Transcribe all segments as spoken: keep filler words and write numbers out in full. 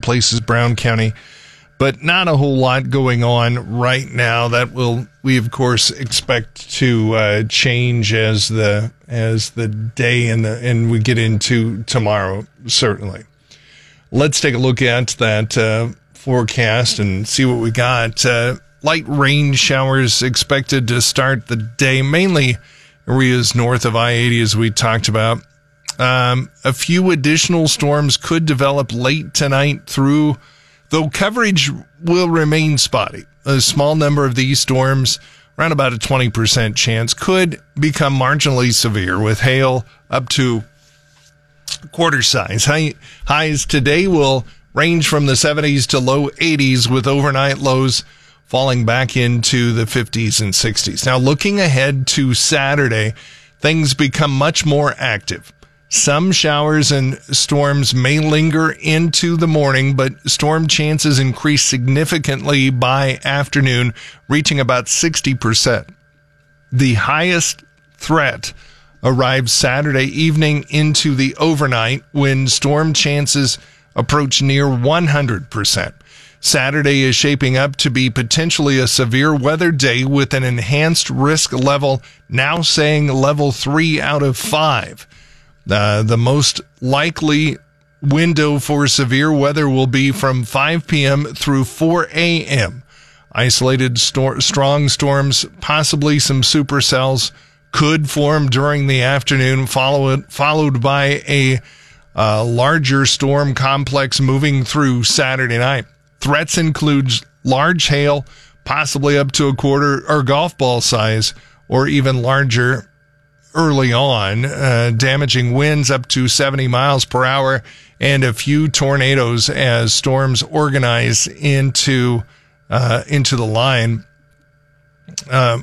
places, Brown County, but not a whole lot going on right now. That will, we of course expect to uh, change as the as the day and the and we get into tomorrow, certainly. Let's take a look at that uh, forecast and see what we got. Uh, light rain showers expected to start the day, mainly areas north of I eighty, as we talked about. Um, a few additional storms could develop late tonight through, though coverage will remain spotty. A small number of these storms, around about a twenty percent chance, could become marginally severe with hail up to quarter size. High, highs today will range from the seventies to low eighties, with overnight lows falling back into the fifties and sixties. Now, looking ahead to Saturday, things become much more active. Some showers and storms may linger into the morning, but storm chances increase significantly by afternoon, reaching about sixty percent. The highest threat arrives Saturday evening into the overnight, when storm chances approach near one hundred percent. Saturday is shaping up to be potentially a severe weather day, with an enhanced risk level now saying level three out of five. Uh, the most likely window for severe weather will be from five p.m. through four a.m. Isolated stor- strong storms, possibly some supercells, could form during the afternoon, followed, followed by a uh, larger storm complex moving through Saturday night. Threats include large hail, possibly up to a quarter or golf ball size, or even larger early on, uh, damaging winds up to seventy miles per hour, and a few tornadoes as storms organize into uh, into the line. Uh,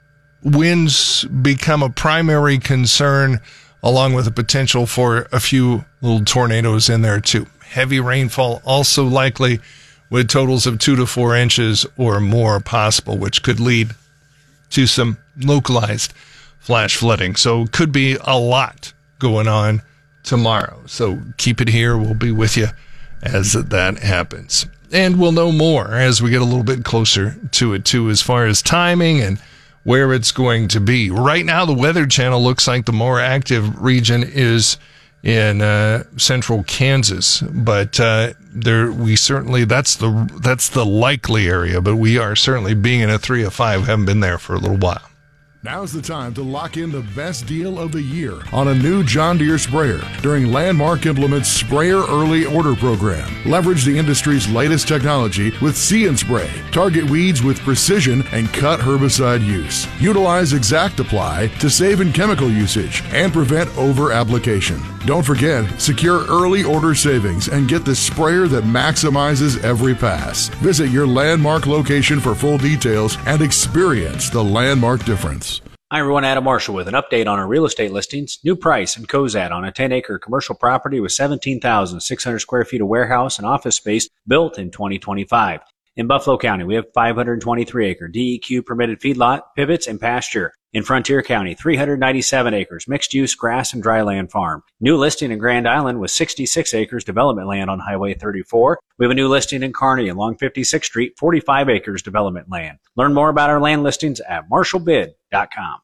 winds become a primary concern, along with the potential for a few little tornadoes in there too. Heavy rainfall also likely, with totals of two to four inches or more possible, which could lead to some localized flash flooding. So could be a lot going on tomorrow. So keep it here. We'll be with you as that happens. And we'll know more as we get a little bit closer to it too, as far as timing and where it's going to be. Right now, the Weather Channel looks like the more active region is in uh, central Kansas, but uh, there we certainly that's the that's the likely area. But we are certainly, being in a three of five, haven't been there for a little while. Now's the time to lock in the best deal of the year on a new John Deere sprayer during Landmark Implement's Sprayer Early Order Program. Leverage the industry's latest technology with See and Spray. Target weeds with precision and cut herbicide use. Utilize Exact Apply to save in chemical usage and prevent over-application. Don't forget, secure early order savings and get the sprayer that maximizes every pass. Visit your Landmark location for full details and experience the Landmark difference. Hi everyone, Adam Marshall with an update on our real estate listings. New price in Cozad on a ten acre commercial property with seventeen thousand six hundred square feet of warehouse and office space built in twenty twenty-five. In Buffalo County, we have five hundred twenty-three acre D E Q permitted feedlot, pivots, and pasture. In Frontier County, three hundred ninety-seven acres, mixed-use grass and dryland farm. New listing in Grand Island with sixty-six acres development land on Highway thirty-four. We have a new listing in Kearney along fifty-sixth Street, forty-five acres development land. Learn more about our land listings at marshall bid dot com.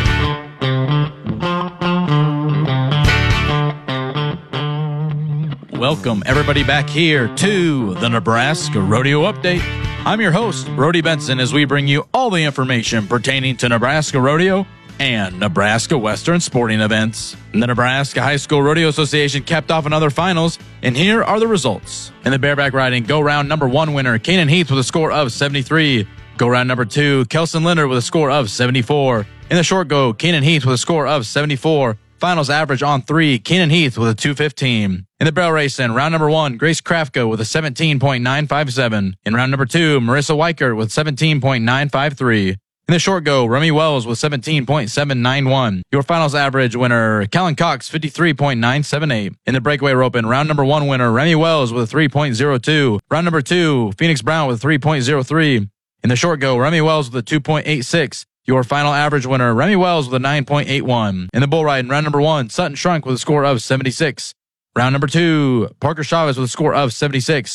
Welcome everybody back here to the Nebraska Rodeo Update. I'm your host, Brody Benson, as we bring you all the information pertaining to Nebraska Rodeo and Nebraska Western sporting events. The Nebraska High School Rodeo Association capped off another finals, and here are the results. In the bareback riding, go round number one winner, Canaan Heath with a score of seventy-three. Go round number two, Kelson Linder with a score of seventy-four. In the short go, Canaan Heath with a score of seventy-four. Finals average on three, Canaan Heath with a two fifteen. In the barrel racing, round number one, Grace Krafka with a seventeen point nine five seven. In round number two, Marissa Weichert with seventeen point nine five three. In the short go, Remy Wells with seventeen point seven nine one. Your finals average winner, Callan Cox, fifty-three point nine seven eight. In the breakaway roping, round number one winner, Remy Wells with a three point zero two. Round number two, Phoenix Brown with a three point zero three. In the short go, Remy Wells with a two point eight six. Your final average winner, Remy Wells with a nine point eight one. In the bull riding, round number one, Sutton Shrunk with a score of seventy-six. Round number two, Parker Chavez with a score of seventy-six.